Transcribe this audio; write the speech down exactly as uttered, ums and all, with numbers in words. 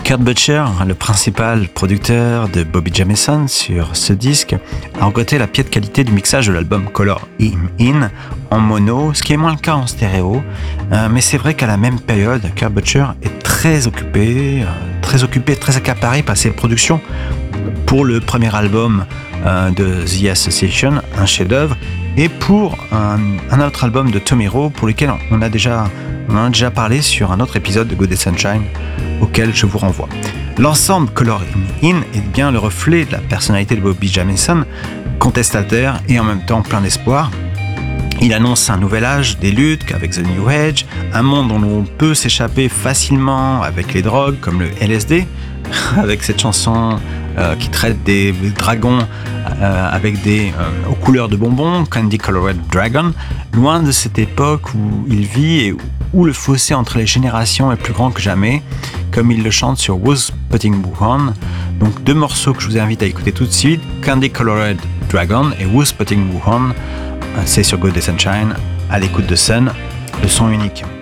Kurt Bucher, le principal producteur de Bobby Jamieson sur ce disque, a regretté la piètre qualité du mixage de l'album Color Him In en mono, ce qui est moins le cas en stéréo. Euh, mais c'est vrai qu'à la même période, Kurt Bucher est très occupé, euh, très occupé, très accaparé par ses productions pour le premier album euh, de The Association, un chef-d'œuvre, et pour un, un autre album de Tommy Roe pour lequel on a déjà On en a déjà parlé sur un autre épisode de Good Day Sunshine auquel je vous renvoie. L'ensemble Color Him In est bien le reflet de la personnalité de Bobby Jamieson, contestataire et en même temps plein d'espoir. Il annonce un nouvel âge des luttes avec The New Age, un monde dont on peut s'échapper facilement avec les drogues comme le L S D, avec cette chanson euh, qui traite des dragons euh, avec des euh, aux couleurs de bonbons, Candy Colored Dragon, loin de cette époque où il vit et où le fossé entre les générations est plus grand que jamais, comme il le chante sur Who's Putting Who On. Donc deux morceaux que je vous invite à écouter tout de suite, Candy Colored Dragon et Who's Putting Who On. C'est sur Good Day Sunshine, à l'écoute de Sun, le son unique.